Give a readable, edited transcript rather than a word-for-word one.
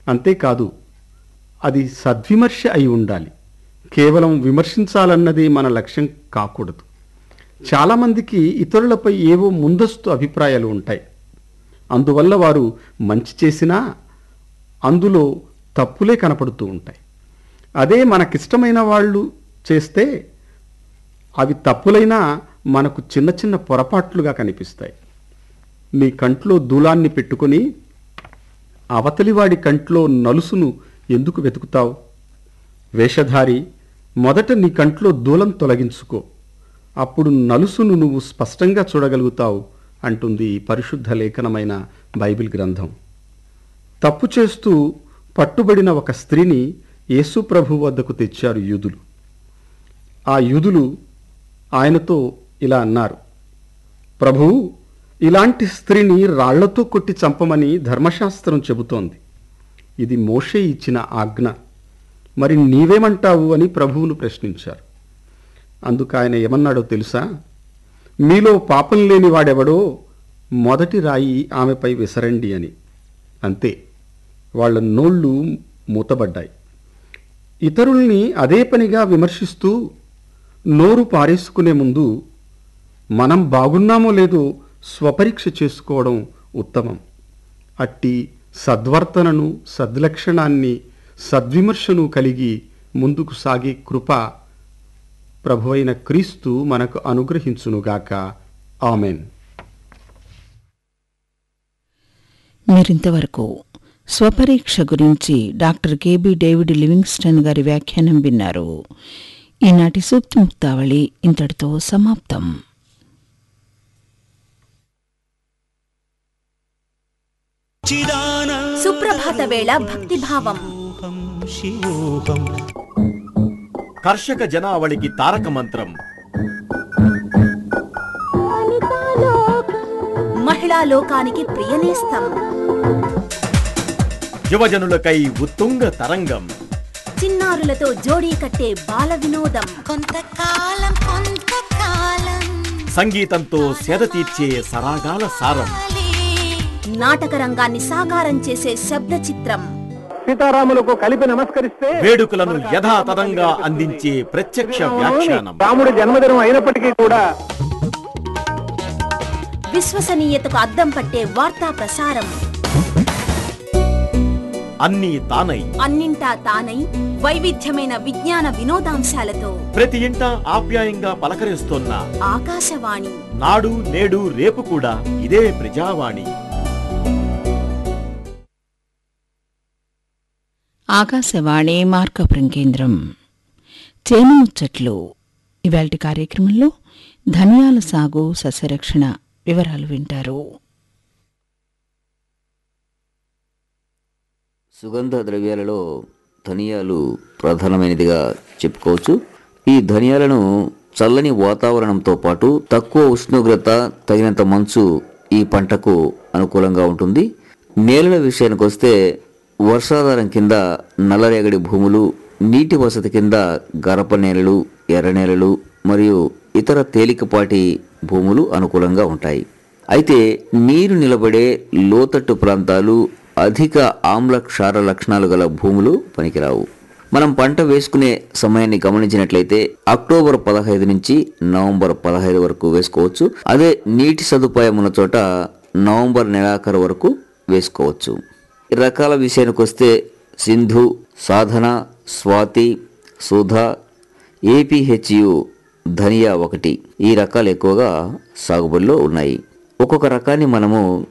అంతేకాదు అది సద్విమర్శ అయి ఉండాలి. కేవలం విమర్శించాలన్నది మన లక్ష్యం కాకూడదు. చాలామందికి ఇతరులపై ఏవో ముందస్తు అభిప్రాయాలు ఉంటాయి. అందువల్ల వారు మంచి చేసినా అందులో తప్పులే కనపడుతూ ఉంటాయి. అదే మనకిష్టమైన వాళ్ళు చేస్తే అవి తప్పులైనా మనకు చిన్న చిన్న పొరపాట్లుగా కనిపిస్తాయి. నీ కంట్లో దూలాన్ని పెట్టుకొని అవతలివాడి కంట్లో నలుసును ఎందుకు వెతుకుతావు? వేషధారి, మొదట నీ కంట్లో దూలం తొలగించుకో, అప్పుడు నలుసును నువ్వు స్పష్టంగా చూడగలుగుతావు అంటుంది పరిశుద్ధ లేఖనమైన బైబిల్ గ్రంథం. తప్పు చేస్తూ పట్టుబడిన ఒక స్త్రీని యేసు ప్రభు వద్దకు తెచ్చారు యూదులు. ఆ యూదులు ఆయనతో ఇలా అన్నారు: ప్రభువు, ఇలాంటి స్త్రీని రాళ్లతో కొట్టి చంపమని ధర్మశాస్త్రం చెబుతోంది. ఇది మోషే ఇచ్చిన ఆజ్ఞ. మరి నీవేమంటావు అని ప్రభువును ప్రశ్నించారు. అందుకు ఆయన ఏమన్నాడో తెలుసా? మీలో పాపం లేని వాడెవడో మొదటి రాయి ఆమెపై విసరండి అని. అంతే, వాళ్ళ నోళ్ళు మూతబడ్డాయి. ఇతరుల్ని అదే పనిగా విమర్శిస్తూ నోరు పారేసుకునే ముందు మనం బాగున్నామో లేదో స్వపరీక్ష చేసుకోవడం ఉత్తమం. అట్టి సద్వర్తనను, సద్లక్షణాన్ని, సద్విమర్శను కలిగి ముందుకు సాగే కృప ప్రభువైన క్రీస్తు మనకు అనుగ్రహించునుగాక. ఆమెన్. మీరింతవరకు స్వపరీక్ష గురించి డాక్టర్ కెబి డేవిడ్ లివింగ్స్టన్ గారి వ్యాఖ్యానం విన్నారు. ఈనాటి సూక్తి ముక్తావళి ఇంతటితో సమాప్తం. సుప్రభాత వేళ భక్తిభావం. కర్షక జనావళికి తారక మంత్రం. మహిళా లోకానికి ప్రియనేస్తం. యువజనులకై ఉత్తుంగ తరంగం. చిన్నారులతో జోడీ కట్టే బాల వినోదం. కొంతకాలం సంగీతంతో సేద తీర్చే సరాగాల సారం. నాటక రంగాన్ని సాకారం చేసే శబ్ద చిత్రం. సీతారాములకు కలిపి నమస్కరిస్తే వేడుకలను యథాతథంగా అందించే ప్రత్యక్ష వ్యాఖ్యానం. రాముడి జన్మదినం అయినప్పటికీ కూడా విశ్వసనీయతకు అద్దం పట్టే వార్తా ప్రసారం. అన్నీ తానై, అన్నింటా తానై, వైవిధ్యమైన విజ్ఞాన వినోదాంశాలతో ప్రతి ఇంట ఆప్యాయంగా పలకరిస్తోన్న ఆకాశవాణి. నాడు నేడు రేపు కూడా ఇదే ప్రజావాణి. ఆకాశవాణి మార్కాపురం కేంద్రం. చేను ముచ్చట్లు. ఇవాల్టి కార్యక్రమంలో ధనియాల సాగు, సస్యరక్షణ వివరాలు వింటారు. సుగంధ ద్రవ్యాలలో ధనియాలు ప్రధానమైనదిగా చెప్పుకోవచ్చు. ఈ ధనియాలను చల్లని వాతావరణంతో పాటు తక్కువ ఉష్ణోగ్రత, తగినంత మంచు ఈ పంటకు అనుకూలంగా ఉంటుంది. నేలల విషయానికి వస్తే వర్షాధారం కింద నల్లరేగడి భూములు, నీటి వసతి కింద గరప నేలలు, ఎర్ర నేలలు మరియు ఇతర తేలికపాటి భూములు అనుకూలంగా ఉంటాయి. అయితే నీరు నిలబడే లోతట్టు ప్రాంతాలు, అధిక ఆమ్ల క్షార లక్షణాలు గల భూములు పనికిరావు. మనం పంట వేసుకునే సమయాన్ని గమనించినట్లయితే అక్టోబర్ 15 నుంచి నవంబర్ 15 వరకు వేసుకోవచ్చు. అదే నీటి సదుపాయం ఉన్న చోట నవంబర్ నెలాఖరు వరకు వేసుకోవచ్చు. ఈ రకాల విషయానికి వస్తే సింధు, సాధన, స్వాతి, సుధా, ఏపీహెచ్యు, ధనియా 1 ఈ రకాలు ఎక్కువగా సాగుబడిలో ఉన్నాయి. ఒక్కొక్క రకాన్ని మనము